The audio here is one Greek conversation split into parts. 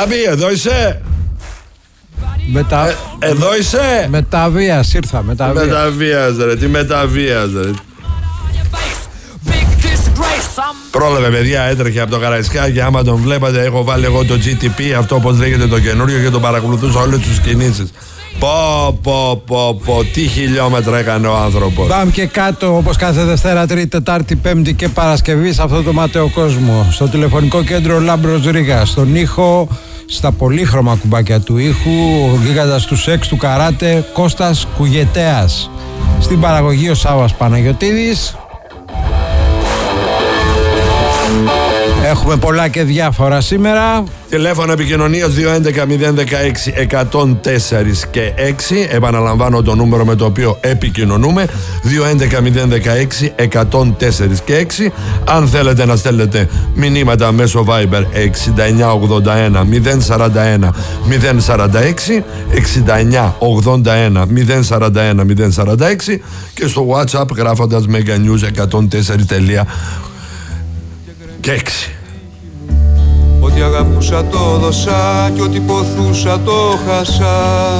Μπάμπη, εδώ είσαι. Εδώ είσαι. Μεταβίας ήρθα. Μεταβίας ρε, τι μεταβίας ρε. Πρόλαβε παιδιά, έτρεχε από το Καραϊσκάκι. Άμα τον βλέπατε, έχω βάλει εγώ το GTP, αυτό όπως λέγεται το καινούριο, και τον παρακολουθούσα όλες τις κινήσεις. Πω, τι χιλιόμετρα έκανε ο άνθρωπος. Πάμε και κάτω όπως κάθε Δευτέρα, Τρίτη, Τετάρτη, Πέμπτη και Παρασκευή σε αυτό το ματέο κόσμο. Στο τηλεφωνικό κέντρο Λάμπρος Ρήγα. Στον ήχο, στα πολύχρωμα κουμπάκια του ήχου, ο γίγαντας του σεξ, του καράτε, Κώστας Κουγετέας. Στην παραγωγή ο Σάββας Παναγιωτίδης. Έχουμε πολλά και διάφορα σήμερα. Τηλέφωνο επικοινωνίας 211-016-104 και 6. Επαναλαμβάνω το νούμερο με το οποίο επικοινωνούμε, 211-016-104 και 6. Αν θέλετε να στέλνετε μηνύματα μέσω Viber 6981-041-046, 6981-041-046 και στο WhatsApp γράφοντας Mega News 104 και 6. Ό,τι αγαπούσα το δώσα και ό,τι ποθούσα το χάσα.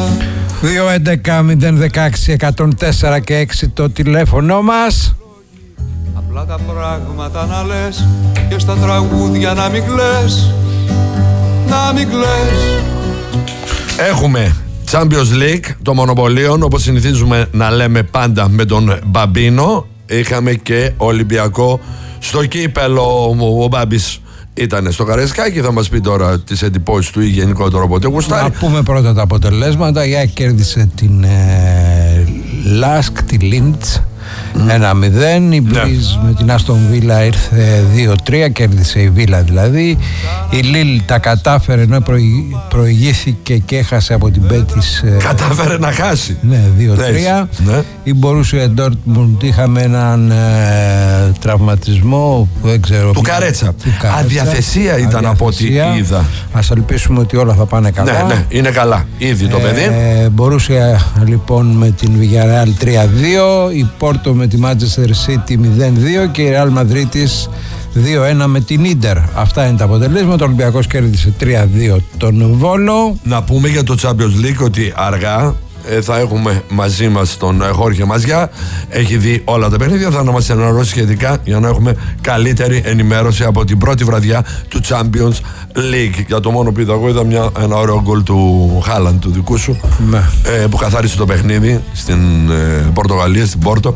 211-016-104 και 6 το τηλέφωνο μας. Απλά τα πράγματα να λες και στα τραγούδια να μην κλαις. Να μην κλαις. Έχουμε Champions League των μονοπωλίων, όπως συνηθίζουμε να λέμε πάντα με τον Μπαμπίνο. Είχαμε και Ολυμπιακό στο κύπελο. Ο Μπάμπης ήταν στο Καραϊσκάκι, θα μας πει τώρα τις εντυπώσεις του ή γενικότερο πότε γουστάρει. Να πούμε πρώτα τα αποτελέσματα. Η ΑΕΚ κέρδισε την Λάσκ, τη Λίντς 1-0. Η Μπριζ με την Άστον Βίλα ήρθε 2-3, κέρδισε η Βίλα δηλαδή. Η Λίλ τα κατάφερε ενώ προηγήθηκε και έχασε από την Μπέτις. Κατάφερε να χάσει. Ναι, 2-3. Ναι. Η Μπορούσια Ντόρτμουντ είχαμε έναν τραυματισμό, δεν ξέρω. Του Καρέτσα. Αδιαθεσία ήταν από ό,τι είδα. Ας ελπίσουμε ότι όλα θα πάνε καλά. Ναι, είναι καλά. Ήδη το παιδί. Μπορούσια λοιπόν με την Villarreal 3-2. Η Πόρτο με τη Manchester City 0-2 και η Real Madrid 2-1 με την Ίντερ. Αυτά είναι τα αποτελέσματα. Ο Ολυμπιακός κέρδισε 3-2 τον Βόλο. Να πούμε για το Champions League ότι αργά θα έχουμε μαζί μας τον Χόρχε Μαζιά. Έχει δει όλα τα παιχνίδια, θα μας ενημερώσει σχετικά για να έχουμε καλύτερη ενημέρωση από την πρώτη βραδιά του Champions League. Για το μόνο που είδα εγώ, είδα ένα ωραίο γκολ του Χάλαντ, του δικού σου, που καθάρισε το παιχνίδι στην Πορτογαλία, στην Πόρτο,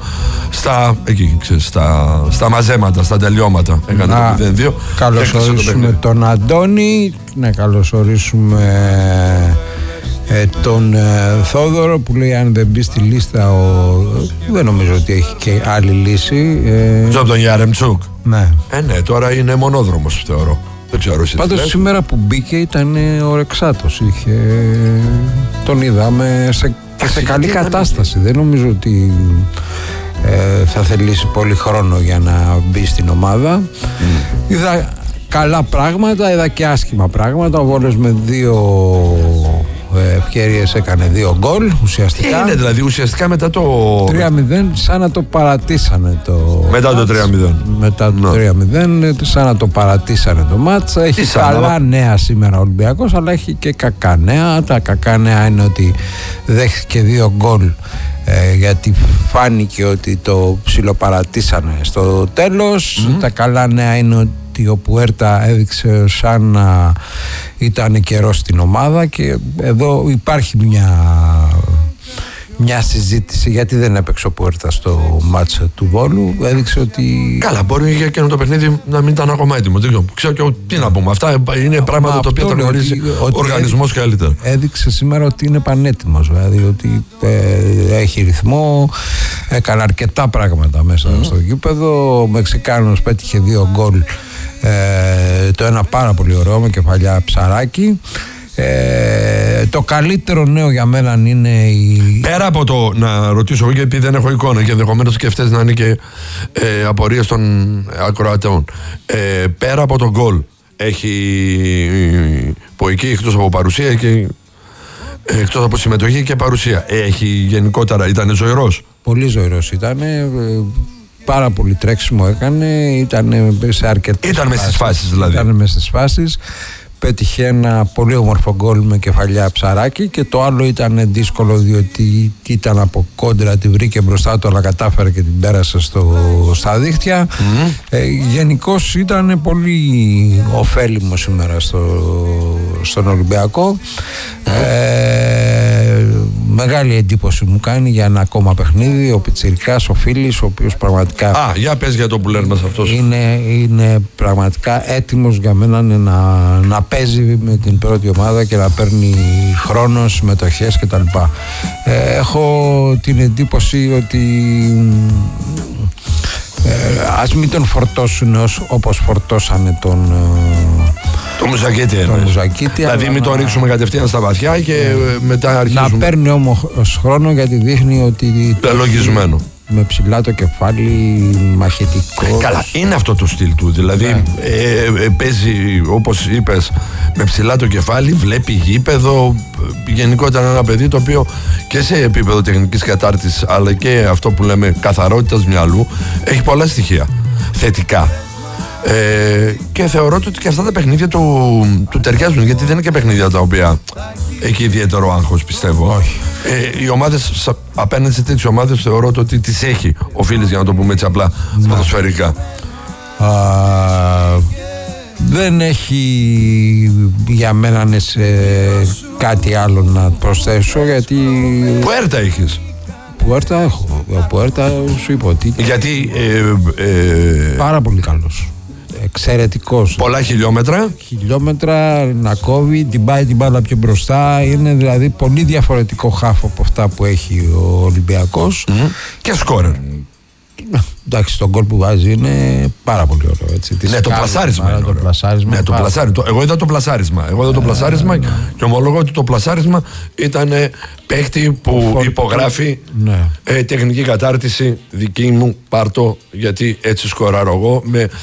στα μαζέματα, στα τελειώματα. Έκανε το 0-2. Καλωσορίσουμε τον Αντώνη, να καλωσορίσουμε τον Θόδωρο που λέει αν δεν μπει στη λίστα δεν νομίζω ότι έχει και άλλη λύση. Από τον Γιάρεμτσουκ. Ναι. Ναι, τώρα είναι μονόδρομος θεωρώ. Δεν ξέρω εσύ. Πάντως σήμερα που μπήκε ήταν ο Ρεξάτος. Τον είδαμε σε καλή κατάσταση. Δεν νομίζω ότι θα θελήσει πολύ χρόνο για να μπει στην ομάδα. Είδα καλά πράγματα, είδα και άσχημα πράγματα. Ο Βόλος με 2 ευκαιρίες έκανε 2 γκολ ουσιαστικά. Είναι δηλαδή ουσιαστικά μετά το 3-0, σαν να το παρατήσανε το μετά το 3-0. Μετά το 3-0, σαν να το παρατήσανε το μάτς. Έχει καλά νέα σήμερα ο Ολυμπιακός, αλλά έχει και κακά νέα. Τα κακά νέα είναι ότι δέχθηκε 2 γκολ γιατί φάνηκε ότι το ψιλοπαρατήσανε στο τέλος. Τα καλά νέα είναι ότι ο Πουέρτα έδειξε σαν να ήταν καιρό στην ομάδα και εδώ υπάρχει μια συζήτηση γιατί δεν έπαιξε ο Πουέρτα στο μάτς του Βόλου. Έδειξε ότι... Καλά, μπορεί για εκείνο το παιχνίδι να μην ήταν ακόμα έτοιμο. Δεν ξέρω και τι να πούμε. Αυτά είναι πράγματα τα οποία θα γνωρίζει ο οργανισμός καλύτερα. Έδειξε σήμερα ότι είναι πανέτοιμος, δηλαδή ότι έχει ρυθμό, έκανε αρκετά πράγματα μέσα στο γήπεδο. Ο Μεξικάνος πέτυχε 2 γκολ. Το ένα πάρα πολύ ωραίο με κεφαλιά Ψαράκι. Το καλύτερο νέο για μένα είναι πέρα από το να ρωτήσω εγώ, γιατί δεν έχω εικόνα και ενδεχομένως και αυτές να είναι και απορίες των ακροατών, πέρα από το γκολ έχει που εκεί εκτός από παρουσία και εκτός από συμμετοχή και παρουσία έχει γενικότερα, ήταν ζωηρός? Πολύ ζωηρός ήταν. Πάρα πολύ τρέξιμο έκανε, ήταν σε αρκετές Ήταν μέσα στις φάσεις δηλαδή. Ήταν μέσα στις φάσεις. πέτυχε ένα πολύ όμορφο γκολ με κεφαλιά Ψαράκη, και το άλλο ήταν δύσκολο διότι ήταν από κόντρα, τη βρήκε μπροστά του αλλά κατάφερε και την πέρασε στα δίχτυα. Γενικώς ήταν πολύ ωφέλιμο σήμερα στον Ολυμπιακό. Μεγάλη εντύπωση μου κάνει για ένα ακόμα παιχνίδι ο Πιτσιρικάς, ο Φίλης, ο οποίος πραγματικά για πες για το που λένε μας αυτός. Είναι πραγματικά έτοιμος για μένα να παίζει με την πρώτη ομάδα και να παίρνει χρόνο, συμμετοχές κτλ. Έχω την εντύπωση ότι ας μην τον φορτώσουν όπως φορτώσανε τον Μουζακίτη. Δηλαδή μην τον ρίξουμε κατευθείαν στα βαθιά και μετά αρχίζουμε. Να παίρνει όμως χρόνο, γιατί δείχνει ότι λογισμένο, με ψηλά το κεφάλι, μαχητικό. Καλά, είναι αυτό το στυλ του. Δηλαδή παίζει, όπως είπες, με ψηλά το κεφάλι, βλέπει γήπεδο. Γενικότερα ένα παιδί το οποίο και σε επίπεδο τεχνικής κατάρτισης, αλλά και αυτό που λέμε καθαρότητας μυαλού, έχει πολλά στοιχεία θετικά. Και θεωρώ ότι και αυτά τα παιχνίδια του ταιριάζουν, γιατί δεν είναι και παιχνίδια τα οποία έχει ιδιαίτερο άγχος, πιστεύω. Οι ομάδες, απέναντι σε τέτοιες ομάδες, θεωρώ ότι τις έχει ο Φίλης, για να το πούμε έτσι απλά, ποδοσφαιρικά. Δεν έχει για μένα κάτι άλλο να προσθέσω, γιατί Πουέρτα έχεις. Πουέρτα έχω. Πουέρτα σου είπα ότι γιατί πάρα πολύ καλός, εξαιρετικός. Πολλά χιλιόμετρα να κόβει, την πάει την μπάλα πιο μπροστά. Είναι δηλαδή πολύ διαφορετικό χάφο από αυτά που έχει ο Ολυμπιακός. Και σκόρερ. Εντάξει, το γκολ που βάζει είναι πάρα πολύ ωραίο. Έτσι. Ναι, το πλασάρισμα είναι ωραίο. Το πλασάρισμα. Εγώ είδα το πλασάρισμα. Και ομολογώ ότι το πλασάρισμα ήταν παίχτη που υπογράφει τεχνική κατάρτιση δική μου, πάρτο, γιατί έτσι σκοράρω εγώ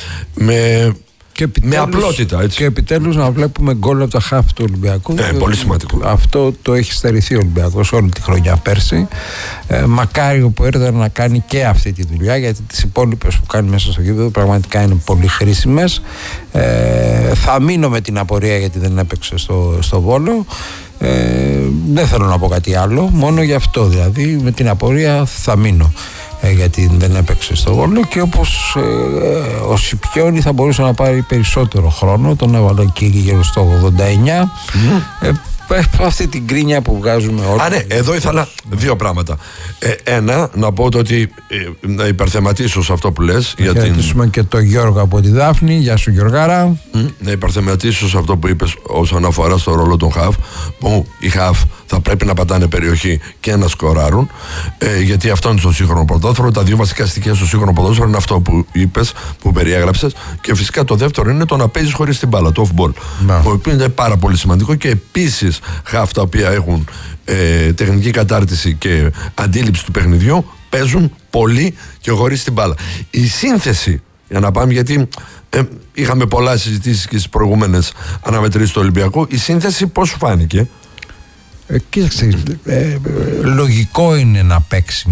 με απλότητα, έτσι. Και επιτέλους να βλέπουμε γκολ από τα χάφ του Ολυμπιακού. Πολύ σημαντικό. Αυτό το έχει στερηθεί ο Ολυμπιακός όλη τη χρονιά πέρσι. Μακάρι ο Πουέρτα να κάνει και αυτή τη δουλειά, γιατί τις υπόλοιπες που κάνει μέσα στο γήπεδο πραγματικά είναι πολύ χρήσιμες. Θα μείνω με την απορία γιατί δεν έπαιξε στο Βόλο. Δεν θέλω να πω κάτι άλλο, μόνο γι' αυτό δηλαδή με την απορία θα μείνω, γιατί δεν έπαιξε στο Βόλο, και όπως ο Σιπιόνι θα μπορούσε να πάρει περισσότερο χρόνο, τον έβαλε εκεί γύρω στο 89. Αυτή την κρίνια που βγάζουμε όλοι. Ναι, εδώ ήθελα δύο πράγματα. Ένα, να πω ότι να υπερθεματίσω σε αυτό που λες. Να χαιρετήσουμε και τον Γιώργο από τη Δάφνη. Γεια σου, Γιωργάρα. Να υπερθεματίσω σε αυτό που είπες όσον αφορά στο ρόλο των χαφ, που οι χαφ θα πρέπει να πατάνε περιοχή και να σκοράρουν, γιατί αυτό είναι στο σύγχρονο ποδόσφαιρο. Τα δύο βασικά στοιχεία στο σύγχρονο ποδόσφαιρο είναι αυτό που είπες, που περιέγραψες, και φυσικά το δεύτερο είναι το να παίζεις χωρίς την μπάλα, το off-ball. Το οποίο είναι πάρα πολύ σημαντικό, και επίσης χαφ τα οποία έχουν τεχνική κατάρτιση και αντίληψη του παιχνιδιού παίζουν πολύ και χωρίς την μπάλα. Η σύνθεση, για να πάμε, γιατί είχαμε πολλά συζητήσεις και στις προηγούμενες αναμετρήσεις του Ολυμπιακού, η σύνθεση πώς σου φάνηκε? Κοίταξε, λογικό είναι να παίξει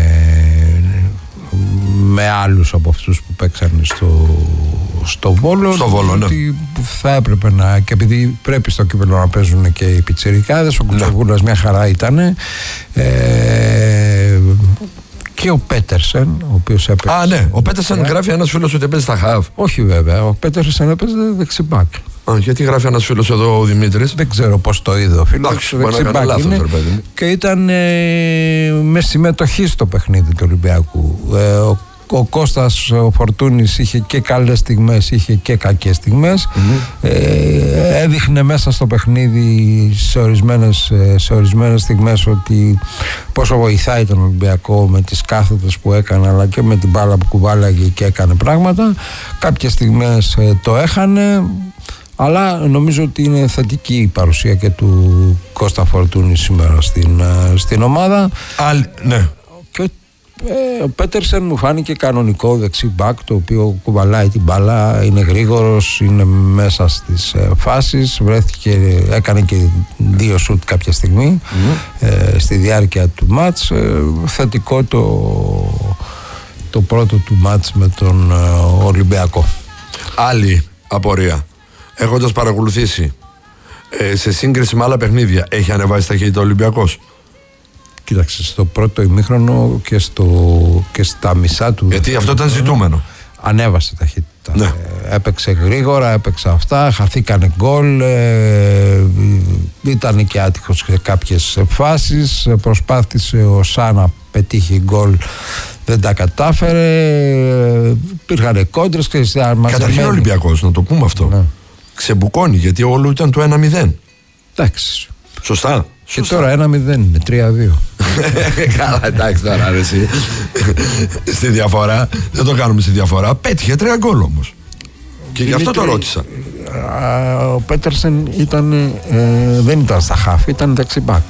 με άλλους από αυτούς που παίξαν στο Βόλο. Στο Βόλο, ναι. Ότι θα έπρεπε να, και επειδή πρέπει στο κύπελλο να παίζουν και οι πιτσιρικάδες, ο Κουτσογούλας μια χαρά ήτανε. Και ο Πέτερσεν, ο οποίος έπαιξε. Ναι, ο Πέτερσεν γράφει ένας φίλος ότι έπαιζε στα χαβ. Όχι βέβαια, ο Πέτερσεν έπαιζε δεξιμπάκ. Γιατί γράφει ένας φίλος εδώ, ο Δημήτρης. Δεν ξέρω πώς το είδε ο φίλος. Δεξιμπάκ είναι. Και ήταν με συμμετοχή στο παιχνίδι του Ολυμπιακού. Ο Κώστας ο Φορτούνης είχε και καλές στιγμές, είχε και κακές στιγμές. Έδειχνε μέσα στο παιχνίδι σε ορισμένες στιγμές ότι πόσο βοηθάει τον Ολυμπιακό με τις κάθετες που έκανε, αλλά και με την μπάλα που κουβάλαγε και έκανε πράγματα. Κάποιες στιγμές το έχανε, αλλά νομίζω ότι είναι θετική η παρουσία και του Κώστα Φορτούνη σήμερα στην ομάδα. Ναι. Και ο Πέτερσεν μου φάνηκε κανονικό δεξί μπακ, το οποίο κουβαλάει την μπάλα, είναι γρήγορος, είναι μέσα στις φάσεις, έκανε και 2 σουτ κάποια στιγμή στη διάρκεια του μάτς. Θετικό το πρώτο του μάτς με τον Ολυμπιακό. Άλλη απορία. έχοντας παρακολουθήσει σε σύγκριση με άλλα παιχνίδια, έχει ανεβάσει ταχύτητα ο Ολυμπιακός? Κοίταξε, στο πρώτο ημίχρονο και στα μισά του. Γιατί αυτό ήταν ζητούμενο. Ανέβασε ταχύτητα. Ναι. Έπαιξε γρήγορα, έπαιξε αυτά, χαθήκανε γκολ, ήταν και άτυχος σε κάποιες φάσεις, προσπάθησε ο Σαν να πετύχει γκολ, δεν τα κατάφερε, υπήρχαν κόντρες. Καταρχήν ο Ολυμπιακός, να το πούμε αυτό, ναι, ξεμπουκώνει, γιατί όλο ήταν το 1-0. Εντάξει. Σωστά. Και τώρα 1-0 είναι, 3-2. Καλά, εντάξει τώρα, αρέσει. Στη διαφορά, δεν το κάνουμε στη διαφορά. Πέτυχε 3 γκολ όμως. Και γι' αυτό το ρώτησα. Ο Πέτερσεν δεν ήταν στα χάφ, ήταν δεξιμπάκ.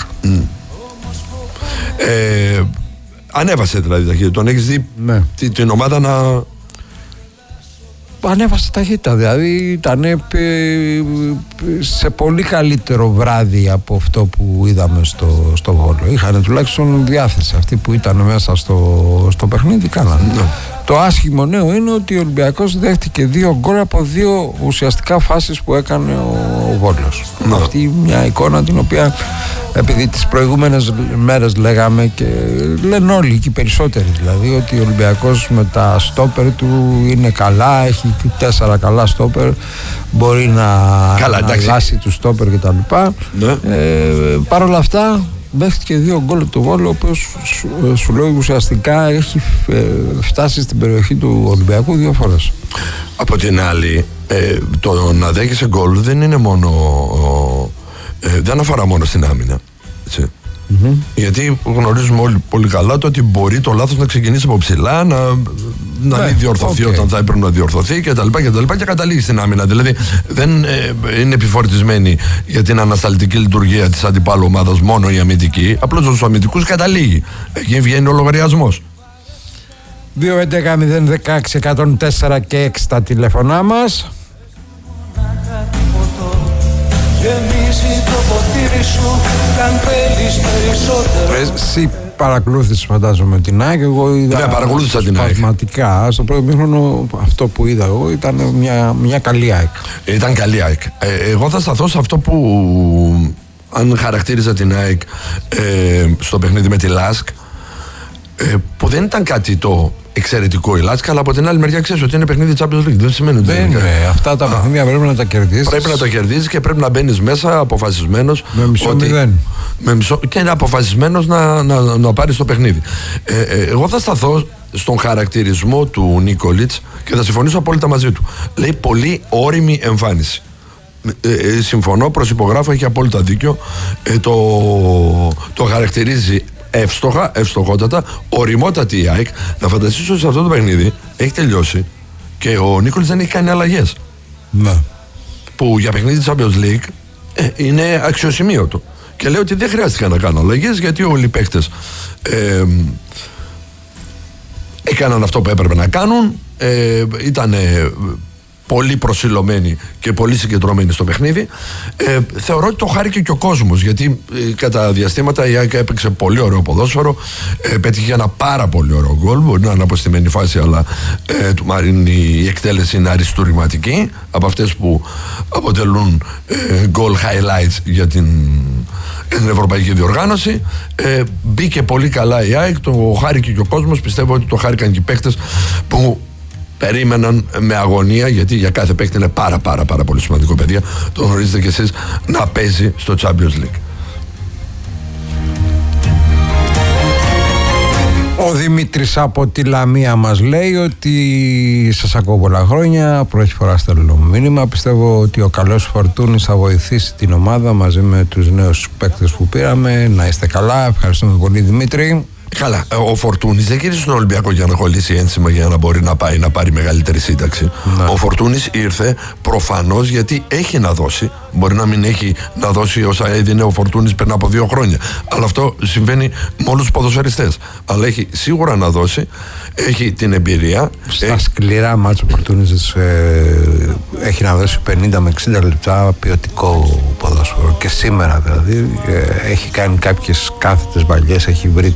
Ανέβασε δηλαδή ταχύτητα. Τον έχεις δει, ναι, την ομάδα να... Ανέβασε ταχύτητα, δηλαδή ήταν σε πολύ καλύτερο βράδυ από αυτό που είδαμε στο Βόλο. Είχαν τουλάχιστον διάθεση. Αυτοί που ήταν μέσα στο παιχνίδι κάνανε. Ναι. Το άσχημο νέο είναι ότι ο Ολυμπιακός δέχτηκε 2 γκολ από 2 ουσιαστικά φάσεις που έκανε ο Βόλος. Ναι. Αυτή μια εικόνα την οποία, επειδή τις προηγούμενες μέρες λέγαμε και λένε όλοι και οι περισσότεροι δηλαδή, ότι ο Ολυμπιακός με τα στόπερ του είναι καλά, έχει 4 καλά στόπερ, μπορεί να αλλάσει τους στόπερ κτλ. Ναι. Παρ' όλα αυτά δέχτηκε 2 γκολ από το Βόλο, ο οποίος σου λέω ουσιαστικά έχει φτάσει στην περιοχή του Ολυμπιακού 2 φορές. Από την άλλη, το να δέχεσαι γκολ δεν είναι μόνο δεν αφορά μόνο στην άμυνα, έτσι. Mm-hmm. Γιατί γνωρίζουμε όλοι πολύ καλά το ότι μπορεί το λάθος να ξεκινήσει από ψηλά, να μην διορθωθεί όταν θα έπρεπε να διορθωθεί κτλ. Και καταλήγει στην άμυνα. Δηλαδή δεν είναι επιφορτισμένη για την ανασταλτική λειτουργία της αντιπάλου ομάδας μόνο η αμυντική. Απλώς στους αμυντικούς καταλήγει. Εκεί βγαίνει ο λογαριασμός. 2-11-016-104 και 6 τα τηλέφωνά μας. Γεμίζει το ποτήρι σου, καν θέλεις περισσότερο. Εσύ παρακολούθησες φαντάζομαι την ΑΕΚ, εγώ είδα. Ναι, παρακολούθησα την ΑΕΚ. Πραγματικά, στο πρώτο μήχρονο αυτό που είδα εγώ ήταν μια καλή ΑΕΚ. Ήταν καλή ΑΕΚ. Εγώ θα σταθώ σε αυτό που, αν χαρακτήριζα την ΑΕΚ στο παιχνίδι με τη ΛΑΣΚ, που δεν ήταν κάτι το εξαιρετικό η ΛΑΣΚ, αλλά από την άλλη μεριά ξέρεις ότι είναι παιχνίδι Champions League. Δεν σημαίνει ότι δεν είναι. Αυτά τα παιχνίδια πρέπει να τα κερδίσεις. Πρέπει να τα κερδίσεις και πρέπει να μπαίνεις μέσα αποφασισμένος. Με μισό 0. Και είναι αποφασισμένος να πάρεις το παιχνίδι. Εγώ θα σταθώ στον χαρακτηρισμό του Νίκολιτς και θα συμφωνήσω απόλυτα μαζί του. Λέει πολύ όριμη εμφάνιση. Συμφωνώ, προσυπογράφω, έχει απόλυτα δίκιο. Το χαρακτηρίζει ευστοχότατα, οριμότατη η ΑΕΚ. Να φανταστείς ότι σε αυτό το παιχνίδι έχει τελειώσει και ο Νίκολιτς δεν έχει κάνει αλλαγές. Ναι. Που για παιχνίδι της Champions League είναι αξιοσημείωτο. Και λέει ότι δεν χρειάστηκε να κάνω αλλαγές, γιατί όλοι οι παίκτες έκαναν αυτό που έπρεπε να κάνουν, ήταν πολύ προσιλωμένοι και πολύ συγκεντρωμένοι στο παιχνίδι. Θεωρώ ότι το χάρηκε και ο κόσμος, γιατί κατά διαστήματα η ΑΕΚ έπαιξε πολύ ωραίο ποδόσφαιρο, πέτυχε ένα πάρα πολύ ωραίο γκολ, μπορεί να είναι αποστημένη φάση, αλλά του Μαρίνη η εκτέλεση είναι αριστουργηματική, από αυτές που αποτελούν γκολ highlights για την ευρωπαϊκή διοργάνωση. Μπήκε πολύ καλά η ΑΕΚ, το χάρηκε και ο κόσμος, πιστεύω ότι το χάρηκαν και οι παίκτες που περίμεναν με αγωνία, γιατί για κάθε παίκτη είναι πάρα πολύ σημαντικό, παιδιά, το γνωρίζετε κι εσείς, να παίζει στο Champions League. Ο Δημήτρης από τη Λαμία μας λέει ότι σας ακούω πολλά χρόνια, πρώτη φορά στέλνω μήνυμα, πιστεύω ότι ο καλός Φορτούνης θα βοηθήσει την ομάδα μαζί με τους νέους παίκτες που πήραμε. Να είστε καλά, ευχαριστούμε πολύ Δημήτρη. Καλά, ο Φορτούνης δεν γύρισε στον Ολυμπιακό για να κολλήσει ένσημα για να μπορεί να πάει να πάρει μεγαλύτερη σύνταξη. Ναι. Ο Φορτούνης ήρθε προφανώς γιατί έχει να δώσει. Μπορεί να μην έχει να δώσει όσα έδινε ο Φορτούνης πριν από 2 χρόνια. Αλλά αυτό συμβαίνει με όλους τους ποδοσφαιριστές. Αλλά έχει σίγουρα να δώσει, έχει την εμπειρία. Στα σκληρά μάτς ο Φορτούνης έχει να δώσει 50 με 60 λεπτά ποιοτικό ποδόσφαιρο. Και σήμερα δηλαδή έχει κάνει κάποιες κάθετες βαλιές, έχει βρει τους συμπαίκτες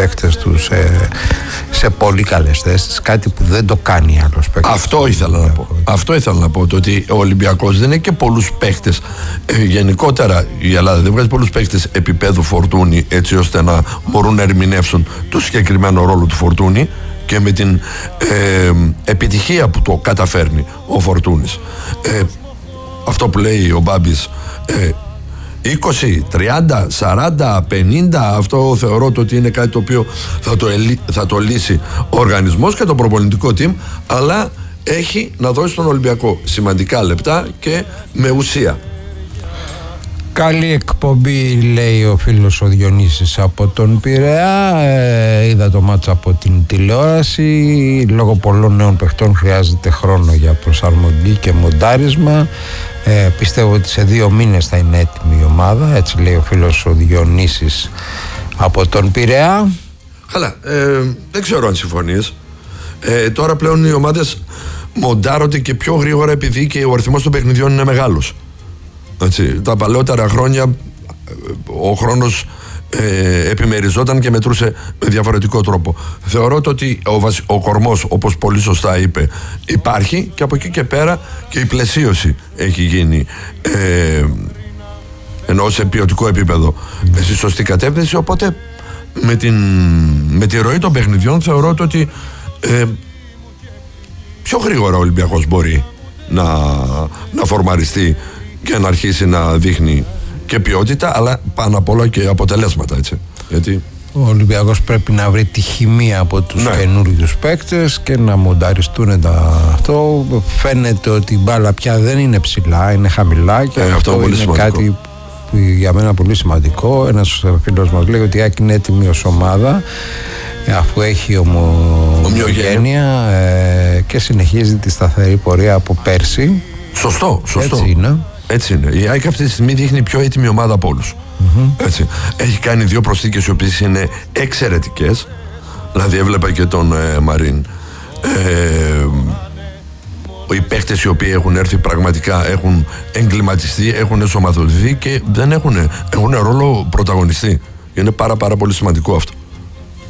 συμπαίκτες του σε πολύ καλές θέσεις, κάτι που δεν το κάνει άλλος παίκτης. Αυτό ήθελα να πω. Το ότι ο Ολυμπιακός δεν έχει και πολλούς παίκτες. Γενικότερα η Ελλάδα δεν βγάζει πολλούς παίκτες επίπεδου Φορτούνη, έτσι ώστε να μπορούν να ερμηνεύσουν το συγκεκριμένο ρόλο του Φορτούνη, και με την επιτυχία που το καταφέρνει ο Φορτούνης. Αυτό που λέει ο Μπάμπης, 20, 30, 40, 50, αυτό θεωρώ ότι είναι κάτι το οποίο θα το λύσει ο οργανισμός και το προπονητικό team, αλλά έχει να δώσει στον Ολυμπιακό σημαντικά λεπτά και με ουσία. Καλή εκπομπή, λέει ο φίλος ο Διονύσης από τον Πειραιά. Είδα το μάτς από την τηλεόραση. Λόγω πολλών νέων παιχτών χρειάζεται χρόνο για προσαρμογή και μοντάρισμα. Πιστεύω ότι σε 2 μήνες θα είναι έτοιμη η ομάδα. Έτσι λέει ο φίλος ο Διονύσης από τον Πειραιά. Καλά, δεν ξέρω αν συμφωνείς. Τώρα πλέον οι ομάδες μοντάρονται και πιο γρήγορα, επειδή και ο αριθμός των παιχνιδιών είναι μεγάλος. Έτσι, τα παλαιότερα χρόνια ο χρόνος επιμεριζόταν και μετρούσε με διαφορετικό τρόπο. Θεωρώ ότι ο κορμός, όπως πολύ σωστά είπε, υπάρχει, και από εκεί και πέρα και η πλαισίωση έχει γίνει ενώ σε ποιοτικό επίπεδο στη σωστή κατεύθυνση, οπότε με τη ροή των παιχνιδιών θεωρώ ότι πιο γρήγορα ο Ολυμπιακός μπορεί να φορμαριστεί και να αρχίσει να δείχνει και ποιότητα, αλλά πάνω απ' όλα και αποτελέσματα, έτσι. Γιατί ο Ολυμπιακός πρέπει να βρει τη χημεία από τους καινούριους παίκτες και να μονταριστούν αυτό. Φαίνεται ότι η μπάλα πια δεν είναι ψηλά, είναι χαμηλά, και αυτό είναι σημαντικό. Κάτι που για μένα πολύ σημαντικό. Ένας φίλος μας λέει ότι η ΑΕΚ είναι έτοιμη ως ομάδα, αφού έχει ομοιογένεια και συνεχίζει τη σταθερή πορεία από πέρσι. Σωστό. Έτσι είναι. Έτσι είναι. Η ΑΕΚ αυτή τη στιγμή δείχνει πιο έτοιμη ομάδα από όλους. Έτσι. Έχει κάνει 2 προσθήκες οι οποίες είναι εξαιρετικές. Δηλαδή έβλεπα και τον Μαρίν. Οι παίκτες οι οποίοι έχουν έρθει πραγματικά έχουν εγκληματιστεί, έχουν ενσωματωθεί και δεν έχουν ρόλο πρωταγωνιστή. Είναι πάρα πολύ σημαντικό αυτό.